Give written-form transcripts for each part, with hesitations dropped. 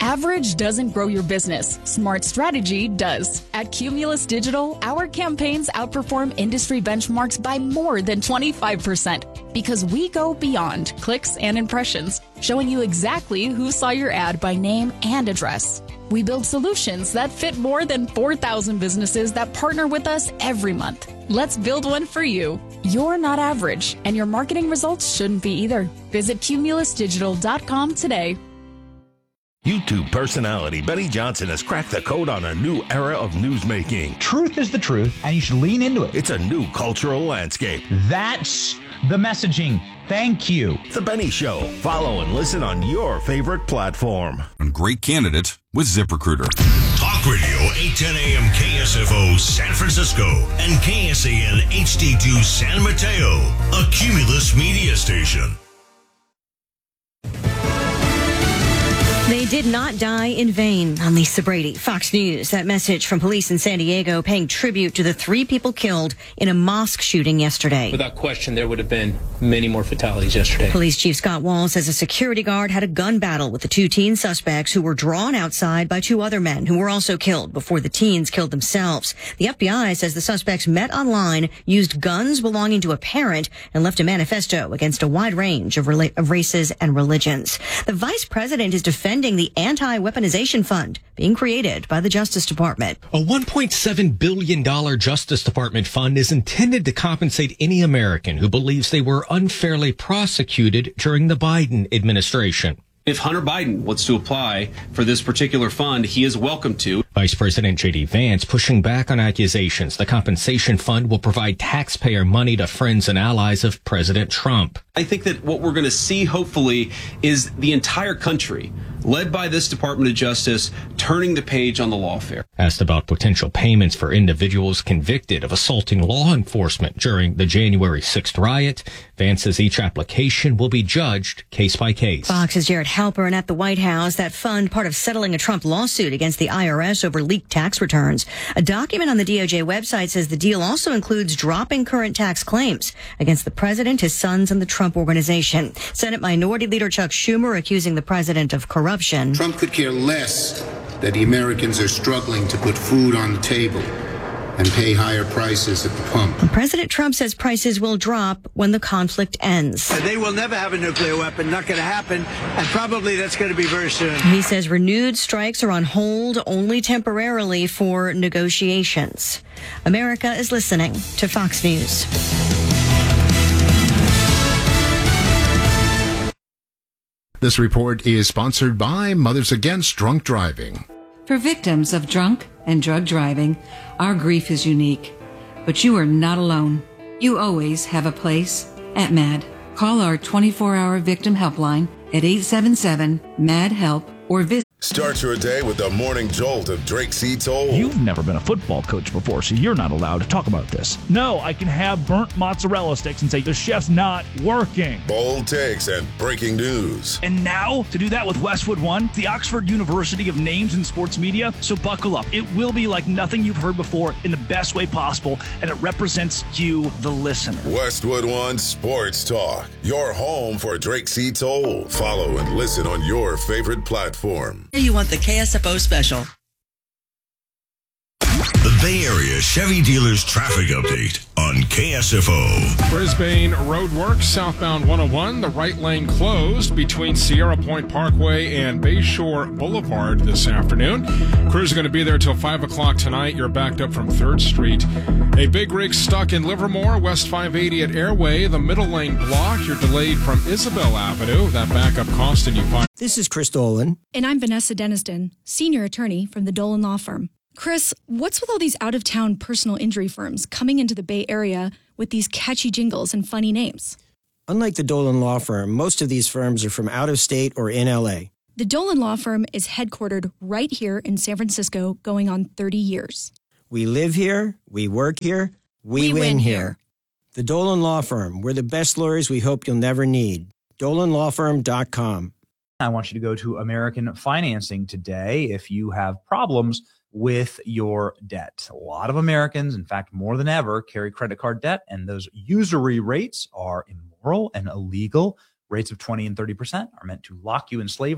Average doesn't grow your business. Smart strategy does. At Cumulus Digital, our campaigns outperform industry benchmarks by more than 25% because we go beyond clicks and impressions, showing you exactly who saw your ad by name and address. We build solutions that fit more than 4,000 businesses that partner with us every month. Let's build one for you. You're not average, and your marketing results shouldn't be either. Visit cumulusdigital.com today. YouTube personality Benny Johnson has cracked the code on a new era of newsmaking. Truth is the truth, and you should lean into it. It's a new cultural landscape. That's the messaging. Thank you. The Benny Show. Follow and listen on your favorite platform. A great candidate with ZipRecruiter. Talk Radio 810 AM KSFO San Francisco and KSAN HD2 San Mateo, a Cumulus media station. They did not die in vain. I'm Lisa Brady, Fox News. That message from police in San Diego paying tribute to the 3 people killed in a mosque shooting yesterday. Without question, there would have been many more fatalities yesterday. Police Chief Scott Wall says a security guard had a gun battle with the 2 teen suspects who were drawn outside by 2 other men who were also killed before the teens killed themselves. The FBI says the suspects met online, used guns belonging to a parent, and left a manifesto against a wide range of races and religions. The vice president is defending the anti-weaponization fund being created by the Justice Department. A $1.7 billion Justice Department fund is intended to compensate any American who believes they were unfairly prosecuted during the Biden administration. If Hunter Biden wants to apply for this particular fund, he is welcome to. Vice President J.D. Vance pushing back on accusations the compensation fund will provide taxpayer money to friends and allies of President Trump. I think that what we're going to see, hopefully, is the entire country, led by this Department of Justice, turning the page on the lawfare. Asked about potential payments for individuals convicted of assaulting law enforcement during the January 6th riot, Vance says each application will be judged case by case. Fox's Jared Halpern at the White House. That fund, part of settling a Trump lawsuit against the IRS over leaked tax returns. A document on the DOJ website says the deal also includes dropping current tax claims against the president, his sons, and the Trump Organization. Senate Minority Leader Chuck Schumer accusing the president of corruption. Trump could care less that the Americans are struggling to put food on the table and pay higher prices at the pump. President Trump says prices will drop when the conflict ends. They will never have a nuclear weapon. Not going to happen. And probably that's going to be very soon. He says renewed strikes are on hold only temporarily for negotiations. America is listening to Fox News. This report is sponsored by Mothers Against Drunk Driving. For victims of drunk and drug driving, our grief is unique. But you are not alone. You always have a place at MAD. Call our 24-hour victim helpline at 877-MAD-HELP or visit. Start your day with the morning jolt of Drake C. Toll. You've never been a football coach before, so you're not allowed to talk about this. No, I can have burnt mozzarella sticks and say the chef's not working. Bold takes and breaking news. And now, to do that with Westwood One, the Oxford University of Names in Sports Media, so buckle up. It will be like nothing you've heard before in the best way possible, and it represents you, the listener. Westwood One Sports Talk, your home for Drake C. Toll. Follow and listen on your favorite platform. You want the KSFO special. The Bay Area Chevy Dealers Traffic Update on KSFO. Brisbane roadworks southbound 101. The right lane closed between Sierra Point Parkway and Bayshore Boulevard this afternoon. Crews are going to be there till 5 o'clock tonight. You're backed up from 3rd Street. A big rig stuck in Livermore, West 580 at Airway. The middle lane blocked. You're delayed from Isabel Avenue. That backup costing you 5. This is Chris Dolan. And I'm Vanessa Deniston, senior attorney from the Dolan Law Firm. Chris, what's with all these out-of-town personal injury firms coming into the Bay Area with these catchy jingles and funny names? Unlike the Dolan Law Firm, most of these firms are from out of state or in L.A. The Dolan Law Firm is headquartered right here in San Francisco, going on 30 years. We live here, we work here, we win here. The Dolan Law Firm, we're the best lawyers we hope you'll never need. DolanLawFirm.com. I want you to go to American Financing today if you have problems with your debt. A lot of Americans, in fact, more than ever, carry credit card debt, and those usury rates are immoral and illegal. Rates of 20 and 30% are meant to lock you in slavery.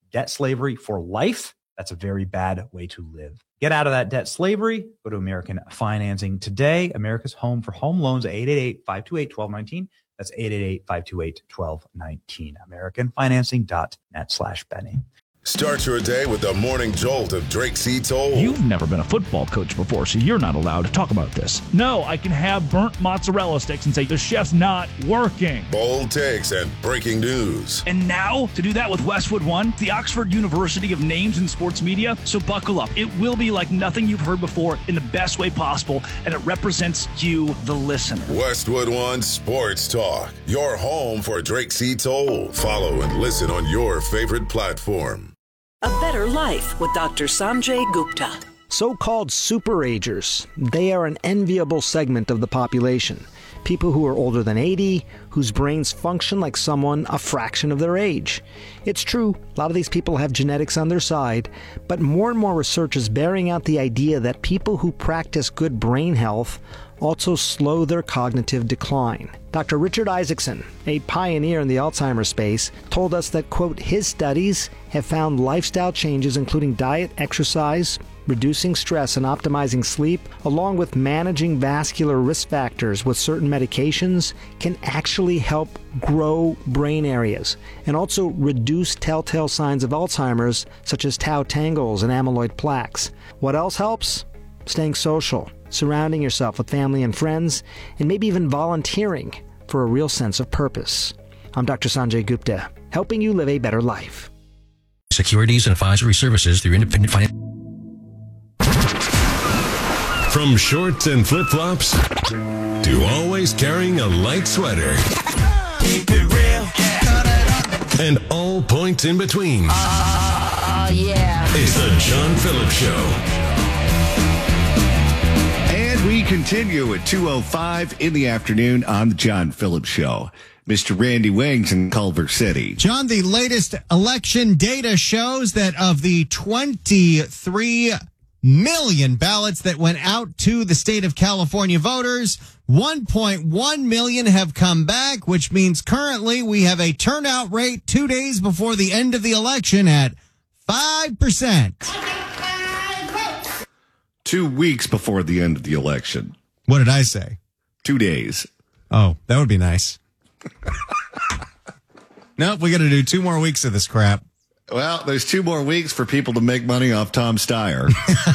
debt slavery for life. That's a very bad way to live. Get out of that debt slavery. Go to American Financing today. America's home for home loans, 888-528-1219. That's 888-528-1219. AmericanFinancing.net/Benny. Start your day with the morning jolt of Drake C. Toll. You've never been a football coach before, so you're not allowed to talk about this. No, I can have burnt mozzarella sticks and say the chef's not working. Bold takes and breaking news. And now, to do that with Westwood One, the Oxford University of Names in Sports Media, so buckle up. It will be like nothing you've heard before in the best way possible, and it represents you, the listener. Westwood One Sports Talk, your home for Drake C. Toll. Follow and listen on your favorite platform. A Better Life with Dr. Sanjay Gupta. So-called superagers. They are an enviable segment of the population. People who are older than 80, whose brains function like someone a fraction of their age. It's true, a lot of these people have genetics on their side, but more and more research is bearing out the idea that people who practice good brain health also slow their cognitive decline. Dr. Richard Isaacson, a pioneer in the Alzheimer's space, told us that, quote, his studies have found lifestyle changes including diet, exercise, reducing stress and optimizing sleep, along with managing vascular risk factors with certain medications, can actually help grow brain areas and also reduce telltale signs of Alzheimer's such as tau tangles and amyloid plaques. What else helps? Staying social, surrounding yourself with family and friends, and maybe even volunteering for a real sense of purpose. I'm Dr. Sanjay Gupta, helping you live a better life. Securities and advisory services through independent finance. From shorts and flip-flops to always carrying a light sweater. Keep it real. And all points in between. Yeah. It's the John Phillips Show. And we continue at 2:05 in the afternoon on the John Phillips Show. Mr. Randy Wings in Culver City. John, the latest election data shows that of the 23 million ballots that went out to the state of California voters, 1.1 million have come back, which means currently we have a turnout rate 2 days before the end of the election at 5%. 2 weeks before the end of the election. What did I say? 2 days. Oh, that would be nice. Nope, we got to do 2 more weeks of this crap. Well, there's 2 more weeks for people to make money off Tom Steyer.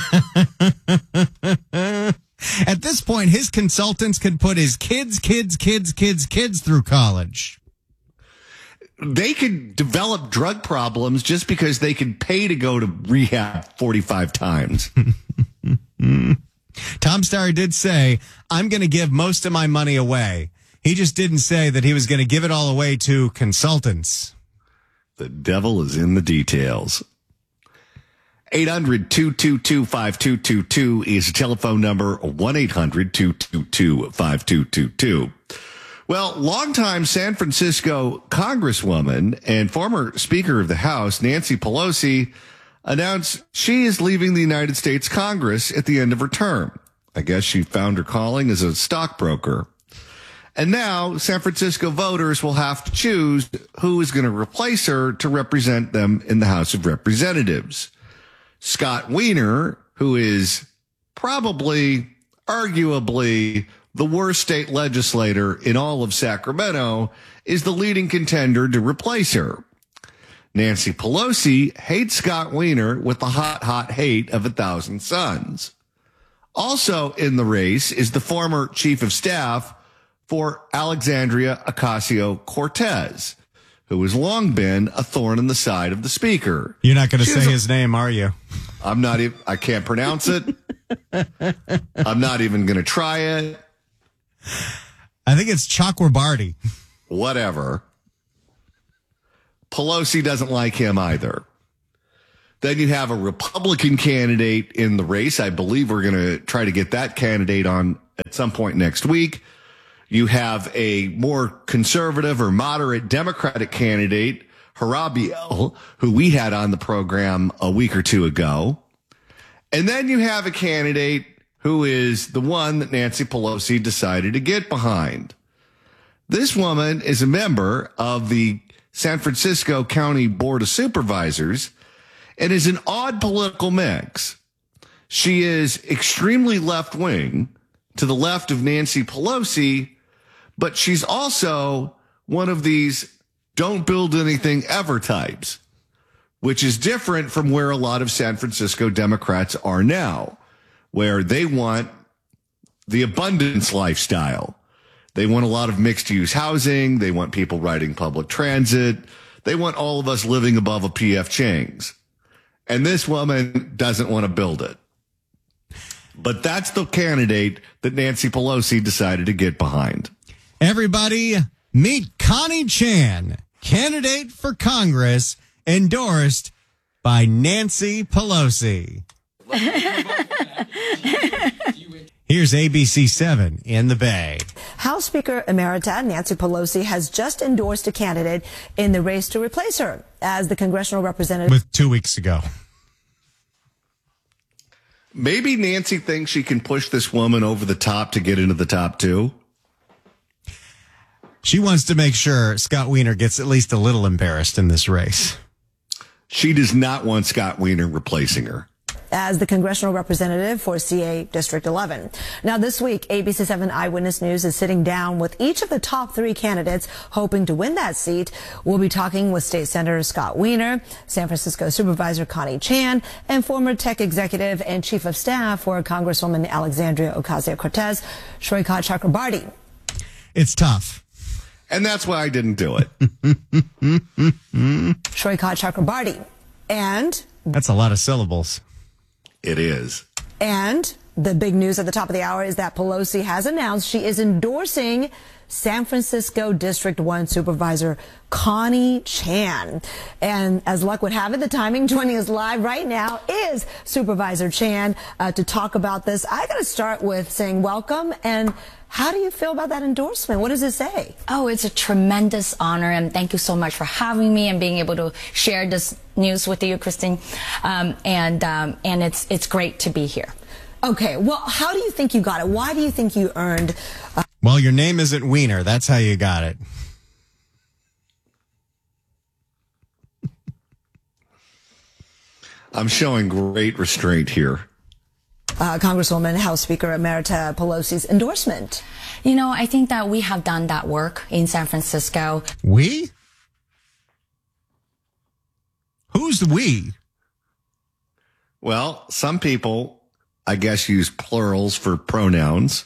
At this point, his consultants can put his kids through college. They could develop drug problems just because they could pay to go to rehab 45 times. Tom Steyer did say, I'm going to give most of my money away. He just didn't say that he was going to give it all away to consultants. The devil is in the details. 800-222-5222 is the telephone number, 1-800-222-5222. Well, longtime San Francisco Congresswoman and former Speaker of the House, Nancy Pelosi, announced she is leaving the United States Congress at the end of her term. I guess she found her calling as a stockbroker. And now San Francisco voters will have to choose who is going to replace her to represent them in the House of Representatives. Scott Wiener, who is probably, arguably, the worst state legislator in all of Sacramento, is the leading contender to replace her. Nancy Pelosi hates Scott Wiener with the hot hate of 1,000 suns. Also in the race is the former chief of staff for Alexandria Ocasio-Cortez, who has long been a thorn in the side of the speaker. You're not going to say his name, are you? I'm not even, I can't pronounce it. I'm not even going to try it. I think it's Chakrabarty. Whatever. Pelosi doesn't like him either. Then you have a Republican candidate in the race. I believe we're going to try to get that candidate on at some point next week. You have a more conservative or moderate Democratic candidate, Harabiel, who we had on the program a week or two ago. And then you have a candidate who is the one that Nancy Pelosi decided to get behind. This woman is a member of the San Francisco County Board of Supervisors and is an odd political mix. She is extremely left-wing, to the left of Nancy Pelosi, but she's also one of these don't build anything ever types, which is different from where a lot of San Francisco Democrats are now, where they want the abundance lifestyle. They want a lot of mixed-use housing. They want people riding public transit. They want all of us living above a P.F. Chang's. And this woman doesn't want to build it. But that's the candidate that Nancy Pelosi decided to get behind. Everybody, meet Connie Chan, candidate for Congress, endorsed by Nancy Pelosi. Here's ABC 7 in the Bay. House Speaker Emerita Nancy Pelosi has just endorsed a candidate in the race to replace her as the congressional representative. With 2 weeks ago. Maybe Nancy thinks she can push this woman over the top to get into the top two. She wants to make sure Scott Wiener gets at least a little embarrassed in this race. She does not want Scott Wiener replacing her. As the congressional representative for CA District 11. Now this week, ABC 7 Eyewitness News is sitting down with each of the top 3 candidates hoping to win that seat. We'll be talking with State Senator Scott Wiener, San Francisco Supervisor Connie Chan, and former tech executive and chief of staff for Congresswoman Alexandria Ocasio-Cortez, Shrikant Chakrabarti. It's tough. And that's why I didn't do it. Shrikant Chakrabarti. And that's a lot of syllables. It is. And the big news at the top of the hour is that Pelosi has announced she is endorsing San Francisco District 1 Supervisor Connie Chan. And as luck would have it, the timing joining us live right now is Supervisor Chan to talk about this. I got to start with saying welcome. And how do you feel about that endorsement? What does it say? Oh, it's a tremendous honor, and thank you so much for having me and being able to share this news with you, Christine. And it's great to be here. Okay, well, how do you think you got it? Why do you think you earned? Well, your name isn't Wiener. That's how you got it. I'm showing great restraint here. Congresswoman, House Speaker Emerita Pelosi's endorsement. You know, I think that we have done that work in San Francisco. We? Who's the we? Well, some people, I guess, use plurals for pronouns.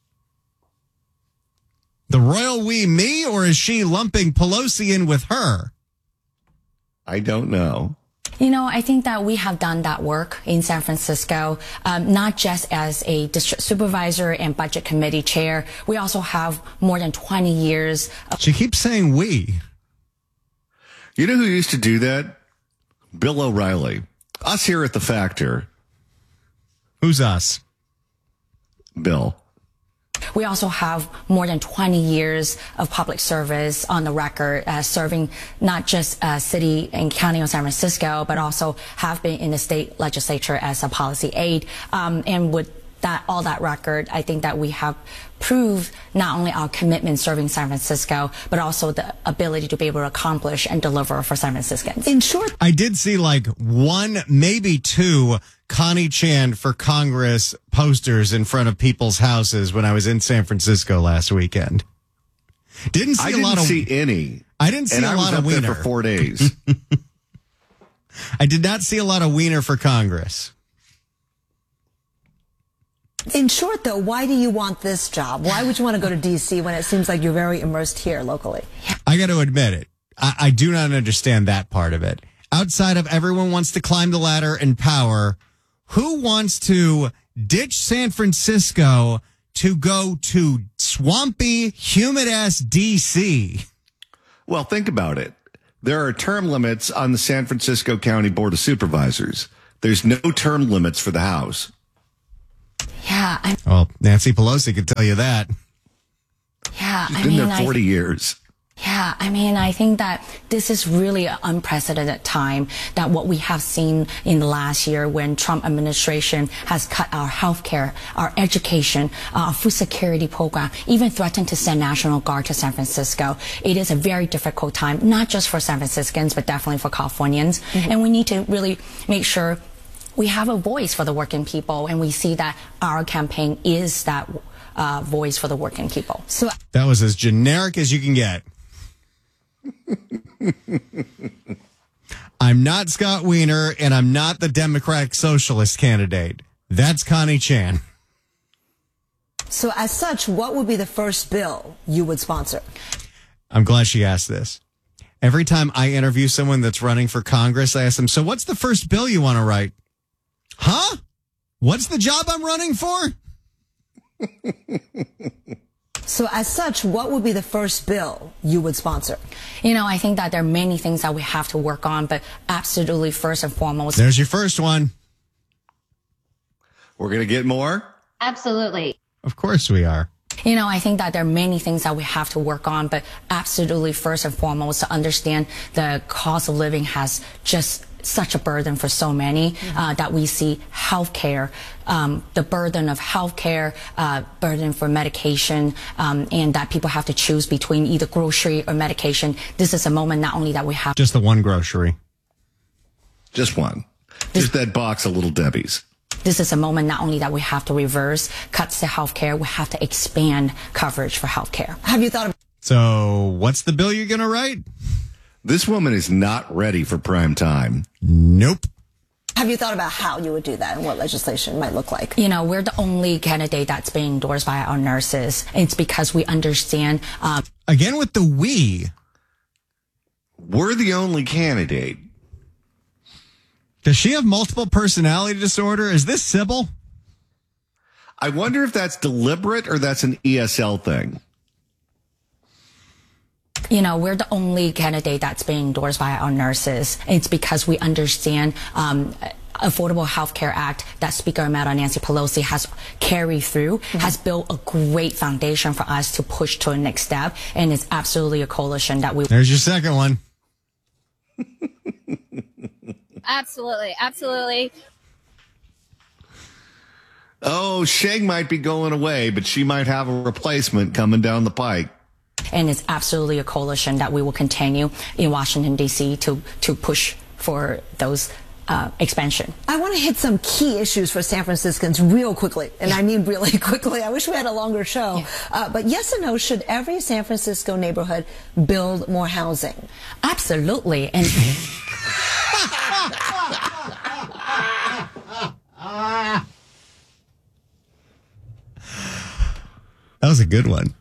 The royal we me, or is she lumping Pelosi in with her? I don't know. You know, I think that we have done that work in San Francisco, not just as a district supervisor and budget committee chair. We also have more than 20 years. She keeps saying we. You know who used to do that? Bill O'Reilly. Us here at The Factor. Who's us? Bill. We also have more than 20 years of public service on the record, serving not just city and county of San Francisco, but also have been in the state legislature as a policy aide. And with that, all that record, I think that we have proved not only our commitment serving San Francisco, but also the ability to be able to accomplish and deliver for San Franciscans. In short, I did see like 1, maybe 2 Connie Chan for Congress posters in front of people's houses when I was in San Francisco last weekend. Didn't see a lot of any. I didn't see a lot of Wiener there for 4 days. I did not see a lot of Wiener for Congress. In short, though, why do you want this job? Why would you want to go to D.C. when it seems like you're very immersed here locally? I got to admit it. I do not understand that part of it. Outside of everyone wants to climb the ladder in power, who wants to ditch San Francisco to go to swampy, humid-ass D.C.? Well, think about it. There are term limits on the San Francisco County Board of Supervisors. There's no term limits for the House. Yeah. Well, Nancy Pelosi could tell you that. Yeah, She's been there 40 years. Yeah, I mean, I think that this is really an unprecedented time, that what we have seen in the last year when Trump administration has cut our healthcare, our education, our food security program, even threatened to send National Guard to San Francisco. It is a very difficult time, not just for San Franciscans, but definitely for Californians. And we need to really make sure we have a voice for the working people, and we see that our campaign is that voice for the working people. So that was as generic as you can get. I'm not Scott Wiener, and I'm not the Democratic Socialist candidate. That's Connie Chan. So as such, what would be the first bill you would sponsor? I'm glad she asked this. Every time I interview someone that's running for Congress, I ask them, so what's the first bill you want to write? Huh? What's the job I'm running for? So as such, what would be the first bill you would sponsor? You know, I think that there are many things that we have to work on, but absolutely first and foremost. There's your first one. We're going to get more? Absolutely. Of course we are. You know, I think that there are many things that we have to work on, but absolutely first and foremost to understand the cost of living has just such a burden for so many, that we see healthcare, the burden of healthcare, burden for medication, and that people have to choose between either grocery or medication. This is a moment not only that we have just the one grocery. Just one. Just that box of Little Debbie's. This is a moment not only that we have to reverse cuts to healthcare, we have to expand coverage for healthcare. Have you thought of? So what's the bill you're going to write? This woman is not ready for prime time. Nope. Have you thought about how you would do that and what legislation might look like? You know, we're the only candidate that's being endorsed by our nurses. It's because we understand. Again with the we. We're the only candidate. Does she have multiple personality disorder? Is this Sybil? I wonder if that's deliberate or that's an ESL thing. You know, we're the only candidate that's being endorsed by our nurses. It's because we understand Affordable Health Care Act that Speaker Madam Nancy Pelosi has carried through, has built a great foundation for us to push to a next step. And it's absolutely a coalition that we... There's your second one. Absolutely. Absolutely. Oh, Sheng might be going away, but she might have a replacement coming down the pike. And it's absolutely a coalition that we will continue in Washington, D.C. to push for those expansion. I want to hit some key issues for San Franciscans real quickly. And I mean really quickly. I wish we had a longer show. But yes or no, should every San Francisco neighborhood build more housing? Absolutely. And that was a good one.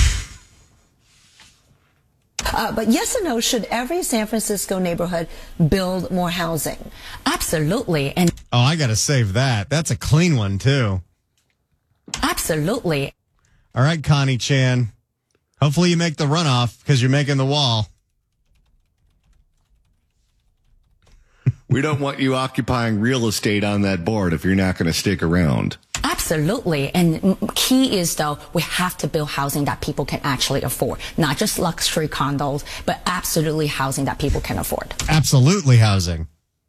But yes or no, should every San Francisco neighborhood build more housing? Absolutely. And oh, I got to save that. That's a clean one, too. Absolutely. All right, Connie Chan. Hopefully you make the runoff because you're making the wall. We don't want you occupying real estate on that board if you're not going to stick around. Absolutely. And key is, though, we have to build housing that people can actually afford. Not just luxury condos, but absolutely housing that people can afford. Absolutely housing.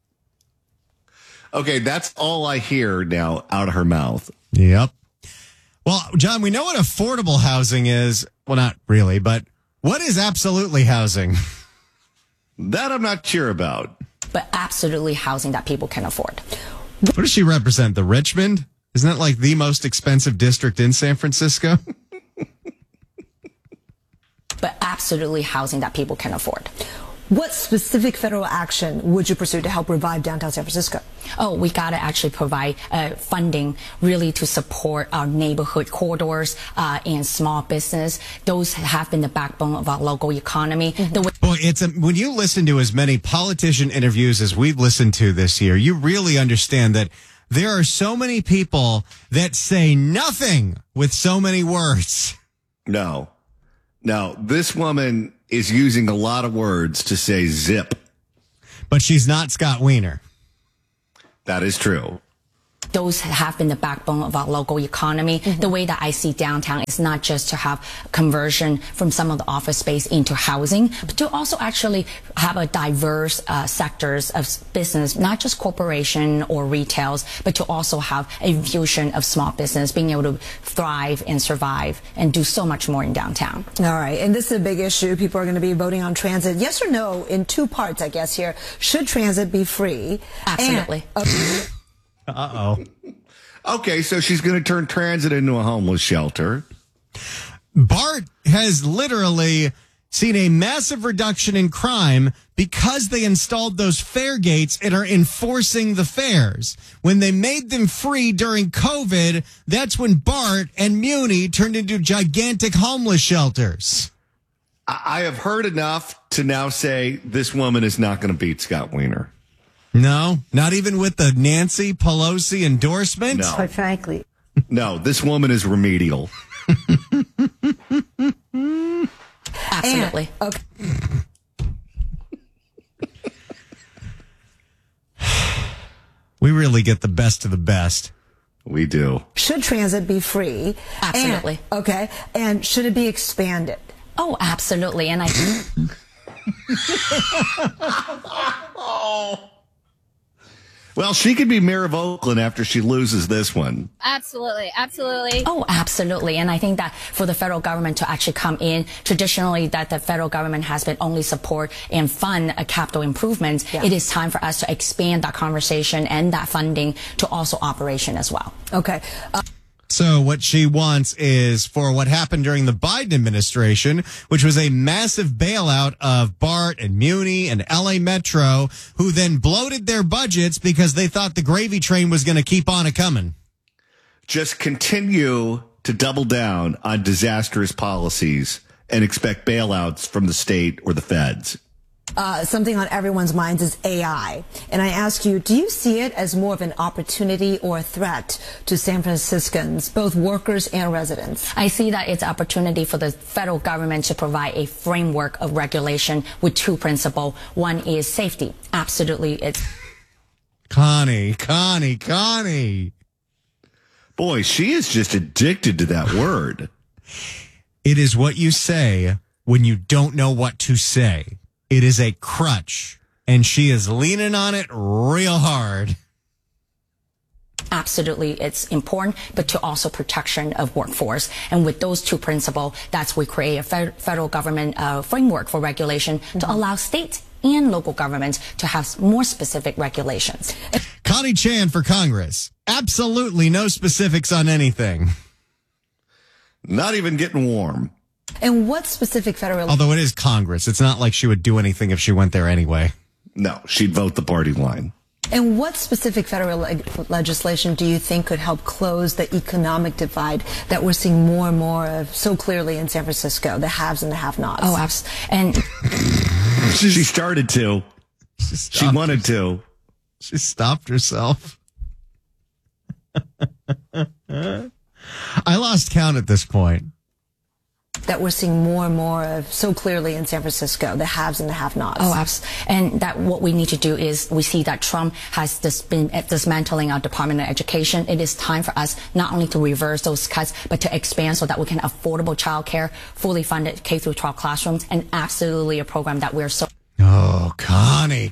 Okay, that's all I hear now out of her mouth. Yep. Well, John, we know what affordable housing is. Well, not really, but what is absolutely housing? That I'm not sure about. But absolutely housing that people can afford. What does she represent? The Richmond? Isn't that like the most expensive district in San Francisco? But absolutely housing that people can afford. What specific federal action would you pursue to help revive downtown San Francisco? Oh, we got to actually provide funding really to support our neighborhood corridors and small business. Those have been the backbone of our local economy. Boy, when you listen to as many politician interviews as we've listened to this year, you really understand that there are so many people that say nothing with so many words. No, this woman is using a lot of words to say zip. But she's not Scott Wiener. That is true. those have been the backbone of our local economy. The way that I see downtown is not just to have conversion from some of the office space into housing, but to also actually have a diverse sectors of business, not just corporation or retails, but to also have a fusion of small business, being able to thrive and survive and do so much more in downtown. All right. And this is a big issue. People are going to be voting on transit. Yes or no in two parts, I guess, here. Should transit be free? Absolutely. Uh-oh. Okay, so she's going to turn transit into a homeless shelter. BART has literally seen a massive reduction in crime because they installed those fare gates and are enforcing the fares. When they made them free during COVID, that's when BART and Muni turned into gigantic homeless shelters. I have heard enough to now say this woman is not going to beat Scott Wiener. No, not even with the Nancy Pelosi endorsement? No. Quite frankly. No, this woman is remedial. Absolutely. Okay. We really get the best of the best. We do. Should transit be free? Absolutely. Okay. And should it be expanded? Oh, absolutely. And I... Well, she could be mayor of Oakland after she loses this one. Absolutely. Absolutely. Oh, absolutely. And I think that for the federal government to actually come in, traditionally that the federal government has been only support and fund capital improvements. Yeah. It is time for us to expand that conversation and that funding to also operation as well. Okay. So what she wants is for what happened during the Biden administration, which was a massive bailout of BART and Muni and LA Metro, who then bloated their budgets because they thought the gravy train was going to keep on a-coming. Just continue to double down on disastrous policies and expect bailouts from the state or the feds. Something on everyone's minds is AI. And I ask you, do you see it as more of an opportunity or a threat to San Franciscans, both workers and residents? I see that it's an opportunity for the federal government to provide a framework of regulation with two principles. One is safety. Absolutely. It's Connie. Boy, she is just addicted to that word. It is what you say when you don't know what to say. It is a crutch, and she is leaning on it real hard. Absolutely, it's important, but to also protection of workforce. And with those two principles, that's we create a federal government framework for regulation to allow state and local governments to have more specific regulations. Connie Chan for Congress. Absolutely no specifics on anything. Not even getting warm. And what specific federal... Although it is Congress. It's not like she would do anything if she went there anyway. No, she'd vote the party line. And what specific federal legislation do you think could help close the economic divide that we're seeing more and more of so clearly in San Francisco, the haves and the have-nots? Oh, absolutely. And she started to. She wanted to. She stopped herself. I lost count at this point. That we're seeing more and more of so clearly in San Francisco, the haves and the have-nots. Oh, absolutely. And that what we need to do is we see that Trump has been dismantling our Department of Education. It is time for us not only to reverse those cuts, but to expand so that we can affordable childcare, fully funded K-12 classrooms, and absolutely a program that we're so... Oh, Connie.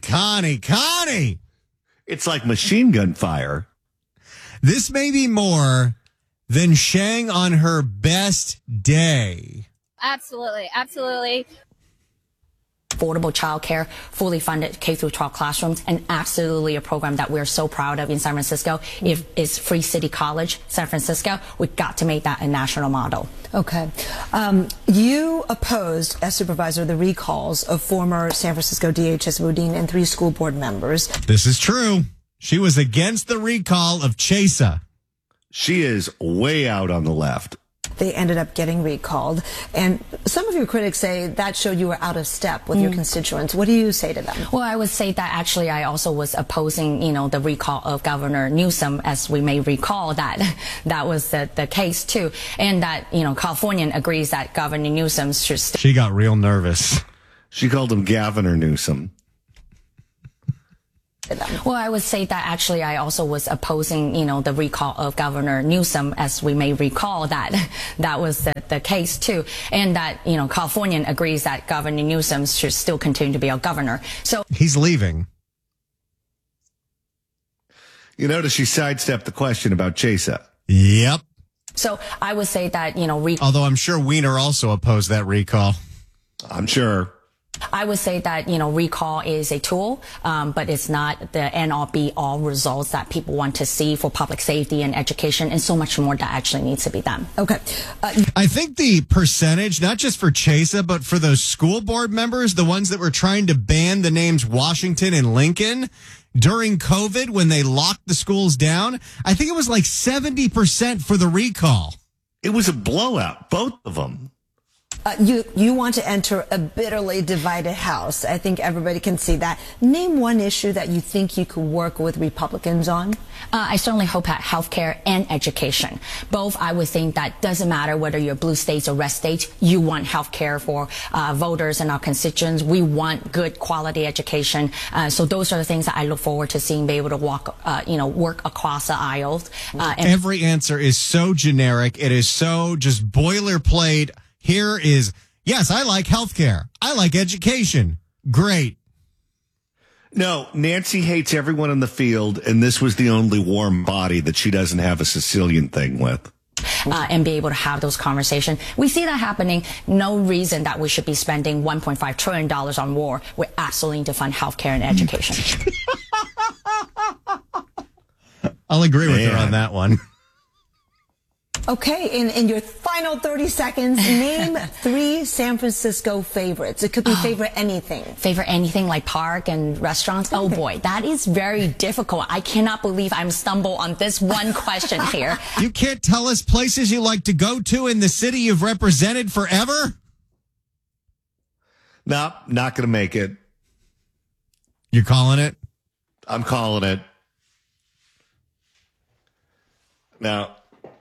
It's like machine gun fire. This may be more than Shang on her best day. Absolutely. Affordable childcare, fully funded K-12 classrooms, and absolutely a program that we're so proud of in San Francisco. If it's Free City College, San Francisco, we've got to make that a national model. Okay. You opposed, as supervisor, the recalls of former San Francisco DHS Boudin and 3 school board members. This is true. She was against the recall of Chesa. She is way out on the left. They ended up getting recalled. And some of your critics say that showed you were out of step with your constituents. What do you say to them? Well, I would say that actually I also was opposing, the recall of Governor Newsom, as we may recall that was the case too. And that, Californian agrees that Governor Newsom should... She got real nervous. She called him Governor Newsom. Well, I would say that actually I also was opposing, the recall of Governor Newsom, as we may recall that was the case too. And that, California agrees that Governor Newsom should still continue to be our governor. So he's leaving. You notice she sidestepped the question about Chesa. Yep. So I would say that, although I'm sure Wiener also opposed that recall. I'm sure. I would say that, recall is a tool, but it's not the end-all be-all results that people want to see for public safety and education, and so much more that actually needs to be done. Okay. I think the percentage, not just for Chesa, but for those school board members, the ones that were trying to ban the names Washington and Lincoln during COVID when they locked the schools down, I think it was like 70% for the recall. It was a blowout, both of them. You want to enter a bitterly divided House. I think everybody can see that. Name one issue that you think you could work with Republicans on. I certainly hope at healthcare and education. Both, I would think that doesn't matter whether you're blue states or red states, you want healthcare for voters and our constituents. We want good quality education. So those are the things that I look forward to seeing be able to work across the aisles. Every answer is so generic. It is so just boilerplate. Here is, yes, I like healthcare. I like education. Great. No, Nancy hates everyone in the field, and this was the only warm body that she doesn't have a Sicilian thing with. And be able to have those conversations. We see that happening. No reason that we should be spending $1.5 trillion on war. We absolutely need to fund healthcare and education. I'll agree with her on that one. Okay, in your final 30 seconds, name 3 San Francisco favorites. It could be favorite anything. Favorite anything like park and restaurants? Oh boy, that is very difficult. I cannot believe I'm stumbled on this one question here. You can't tell us places you like to go to in the city you've represented forever? No, not going to make it. You're calling it? I'm calling it. Now,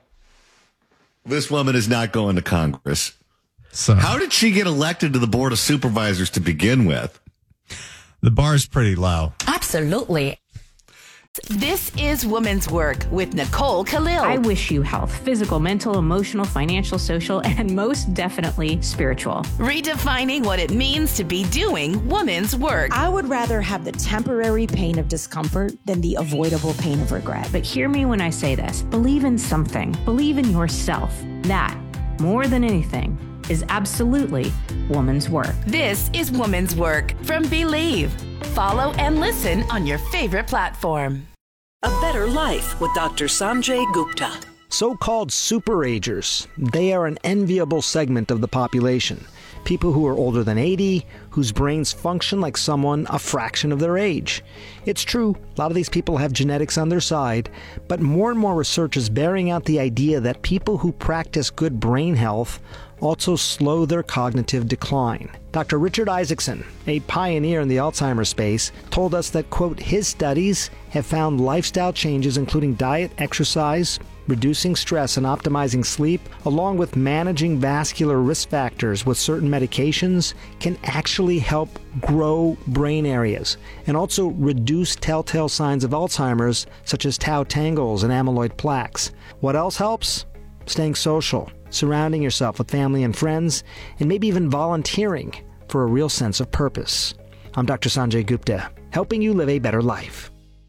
this woman is not going to Congress. So how did she get elected to the Board of Supervisors to begin with? The bar's pretty low. Absolutely. This is Women's Work with Nicole Khalil. I wish you health, physical, mental, emotional, financial, social, and most definitely spiritual. Redefining what it means to be doing women's work. I would rather have the temporary pain of discomfort than the avoidable pain of regret. But hear me when I say this. Believe in something. Believe in yourself. That, more than anything, is absolutely woman's work. This is Women's Work from Believe. Follow and listen on your favorite platform. A Better Life with Dr. Sanjay Gupta. So-called superagers. They are an enviable segment of the population. People who are older than 80, whose brains function like someone a fraction of their age. It's true, a lot of these people have genetics on their side, but more and more research is bearing out the idea that people who practice good brain health also slow their cognitive decline. Dr. Richard Isaacson, a pioneer in the Alzheimer's space, told us that, quote, his studies have found lifestyle changes including diet, exercise, reducing stress and optimizing sleep, along with managing vascular risk factors with certain medications, can actually help grow brain areas and also reduce telltale signs of Alzheimer's, such as tau tangles and amyloid plaques. What else helps? Staying social, surrounding yourself with family and friends, and maybe even volunteering for a real sense of purpose. I'm Dr. Sanjay Gupta, helping you live a better life.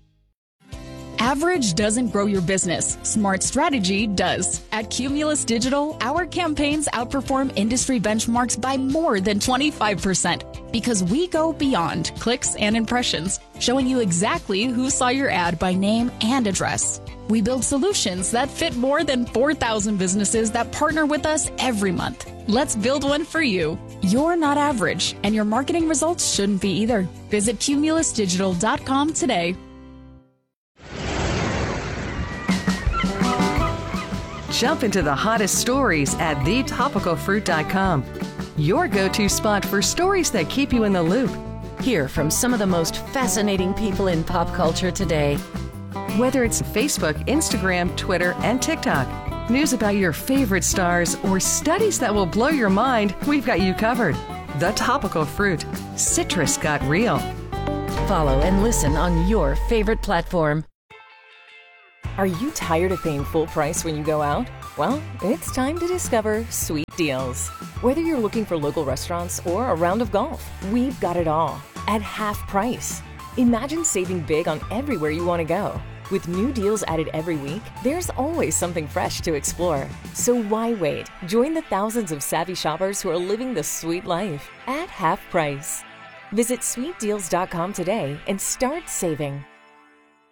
Average doesn't grow your business. Smart strategy does. At Cumulus Digital, our campaigns outperform industry benchmarks by more than 25% because we go beyond clicks and impressions, showing you exactly who saw your ad by name and address. We build solutions that fit more than 4,000 businesses that partner with us every month. Let's build one for you. You're not average, and your marketing results shouldn't be either. Visit cumulusdigital.com today. Jump into the hottest stories at thetopicalfruit.com. Your go-to spot for stories that keep you in the loop. Hear from some of the most fascinating people in pop culture today. Whether it's Facebook, Instagram, Twitter, and TikTok, news about your favorite stars, or studies that will blow your mind, we've got you covered. The Topical Fruit. Citrus got real. Follow and listen on your favorite platform. Are you tired of paying full price when you go out? Well, it's time to discover Sweet Deals. Whether you're looking for local restaurants or a round of golf, we've got it all at half price. Imagine saving big on everywhere you want to go. With new deals added every week, there's always something fresh to explore. So why wait? Join the thousands of savvy shoppers who are living the sweet life at half price. Visit sweetdeals.com today and start saving.